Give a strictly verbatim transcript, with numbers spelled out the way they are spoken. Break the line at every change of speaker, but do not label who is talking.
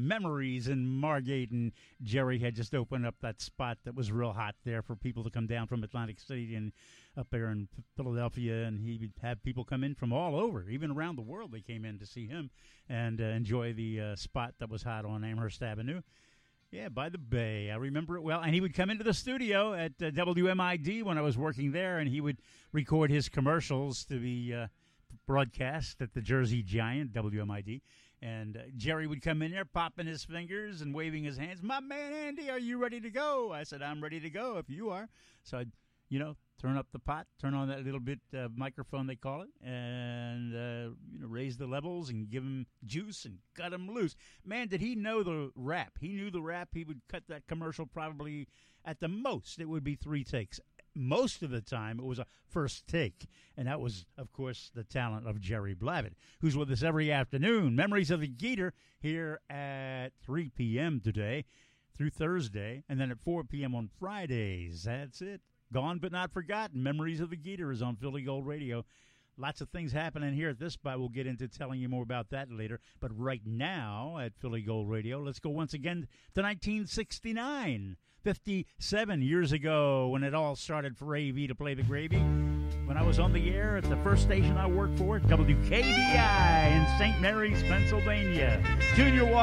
Memories in Margate, and Jerry had just opened up that spot that was real hot there for people to come down from Atlantic City and up there in Philadelphia, and he would have people come in from all over, even around the world. They came in to see him and uh, enjoy the uh, spot that was hot on Amherst Avenue. Yeah, by the bay. I remember it well. And he would come into the studio at uh, W M I D when I was working there, and he would record his commercials to be uh, broadcast at the Jersey Giant, W M I D. And uh, Jerry would come in there, popping his fingers and waving his hands. My man, Andy, are you ready to go? I said, I'm ready to go if you are. So I'd, you know, turn up the pot, turn on that little bit uh, microphone, they call it, and, uh, you know, raise the levels and give him juice and cut him loose. Man, did he know the rap. He knew the rap. He would cut that commercial probably at the most. It would be three takes. Most of the time, it was a first take, and that was, of course, the talent of Jerry Blavat, who's with us every afternoon. Memories of the Geater here at three p.m. today through Thursday, and then at four p.m. on Fridays. That's it. Gone but not forgotten. Memories of the Geater is on Philly Gold Radio. Lots of things happening here at this spot. We'll get into telling you more about that later. But right now at Philly Gold Radio, let's go once again to nineteen sixty-nine. fifty-seven years ago when it all started for A V to play the gravy. When I was on the air at the first station I worked for, W K B I in Saint Mary's, Pennsylvania. Junior Walker.